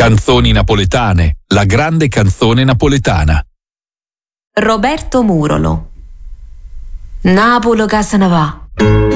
Canzoni napoletane, la grande canzone napoletana. Roberto Murolo. Napolo che se ne va.